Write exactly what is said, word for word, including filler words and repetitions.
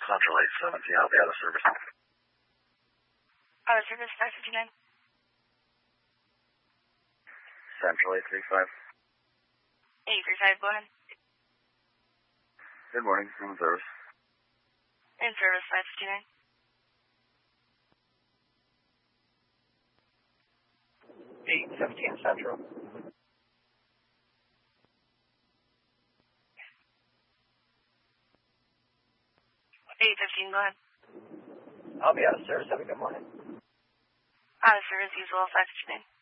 Central eight seventeen, I'll be out of service. Out of service, five fifty-nine. Central eight three five. eight three five, go ahead. Good morning, I'm in service. In service, five fifty-nine. eight fifteen Central. eight fifteen, go ahead. I'll be out of service. Have a good morning. Out of service, usual, five fifty-nine.